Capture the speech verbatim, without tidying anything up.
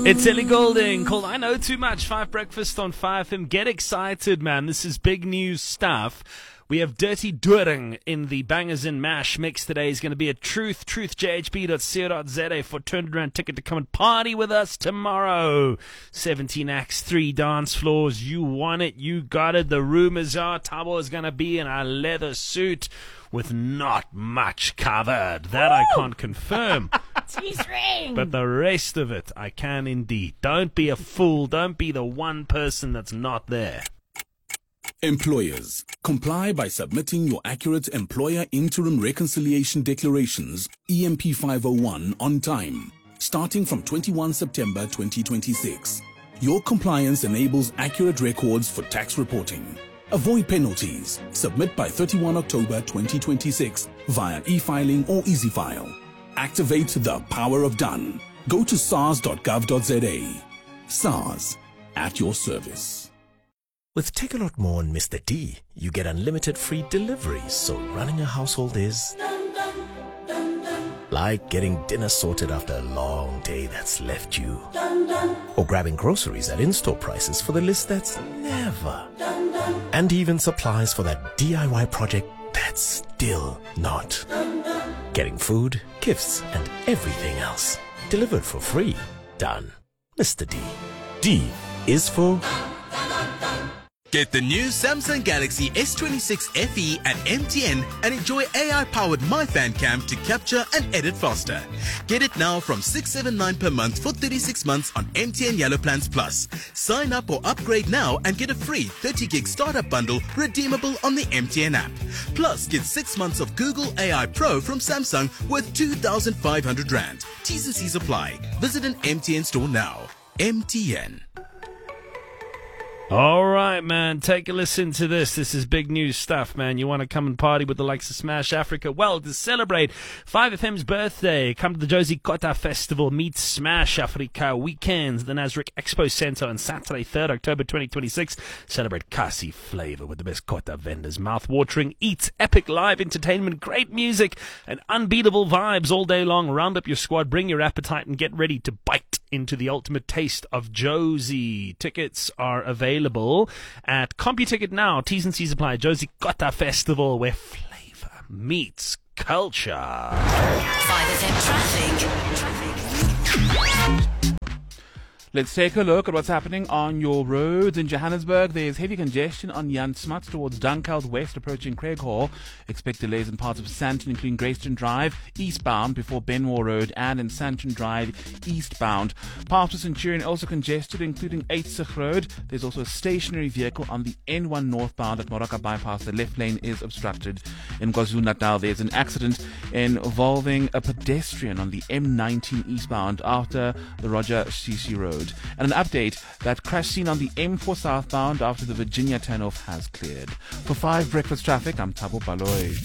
It's Ellie Goulding called I Know Too Much. Five Breakfast on five F M. Get excited, man. This is big news stuff. We have Dirty Doring in the Bangers and Mash mix today. Is going to be at Truth, truth j h b dot co dot z a for a two hundred rand ticket to come and party with us tomorrow. seventeen acts, three dance floors. You want it, you got it. The rumors are Thabo is going to be in a leather suit with not much covered. That Woo! I can't confirm. Teasing. But the rest of it, I can indeed. Don't be a fool. Don't be the one person that's not there. Employers, comply by submitting your accurate Employer Interim Reconciliation Declarations, E M P five oh one, on time, starting from twenty-first September twenty twenty-six. Your compliance enables accurate records for tax reporting. Avoid penalties. Submit by thirty-first October twenty twenty-six via e-filing or EasyFile. Activate the power of done. Go to sars dot gov dot z a. SARS, at your service. With Take A Lot More on Mister D, you get unlimited free deliveries, so running a household is like getting dinner sorted after a long day that's left you, or grabbing groceries at in-store prices for the list that's never, and even supplies for that D I Y project that's still not. Getting food, gifts, and everything else delivered for free. Done. Mister D. D is for... Get the new Samsung Galaxy S twenty-six F E at M T N and enjoy A I-powered MyFan Cam to capture and edit faster. Get it now from six seventy-nine per month for thirty-six months on M T N Yellow Plans Plus. Sign up or upgrade now and get a free thirty gig startup bundle redeemable on the M T N app. Plus, get six months of Google A I Pro from Samsung worth two thousand five hundred rand. T's and C's apply. Visit an M T N store now. M T N. All right, man. Take a listen to this. This is big news stuff, man. You want to come and party with the likes of Smash Africa? Well, to celebrate five F M's birthday, come to the Josie Kota Festival. Meet Smash Africa weekends, the Nasrec Expo Center on Saturday, third October twenty twenty-six. Celebrate Kasi flavor with the best Kota vendors. Mouth-watering eats, epic live entertainment, great music, and unbeatable vibes all day long. Round up your squad, bring your appetite, and get ready to bite into the ultimate taste of Josie. Tickets are available at CompuTicket now. T's and C's apply. Josie Kota Festival, where flavor meets culture. five F M traffic. Traffic. Let's take a look at what's happening on your roads. In Johannesburg, there's heavy congestion on Jan Smuts towards Dunkeld West, approaching Craig Hall. Expect delays in parts of Sandton, including Greyston Drive, eastbound before Benmore Road, and in Sandton Drive, eastbound. Parts of Centurion also congested, including Eightsig Road. There's also a stationary vehicle on the N one northbound at Moraka Bypass. The left lane is obstructed. In KwaZulu-Natal, there's an accident involving a pedestrian on the M nineteen eastbound after the Roger C C Road. And an update, that crash scene on the M four southbound after the Virginia turnoff has cleared. For five Breakfast Traffic, I'm Thabo Baloy.